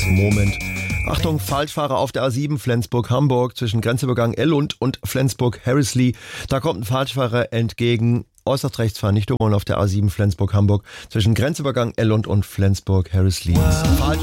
Moment. Achtung, Falschfahrer auf der A7 Flensburg-Hamburg zwischen Grenzübergang Ellund und Flensburg-Harrisley. Da kommt ein Falschfahrer entgegen. Äußerst rechts fahren, nicht überholen auf der A7 Flensburg-Hamburg zwischen Grenzübergang Ellund und Flensburg-Harrisley.